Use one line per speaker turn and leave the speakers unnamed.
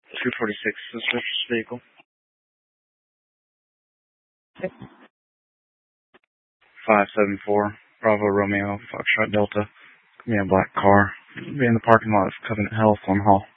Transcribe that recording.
246, suspicious vehicle. 574, Bravo Romeo, Foxtrot Delta. Be a black car. Be in the parking lot of Covenant Health on Hall.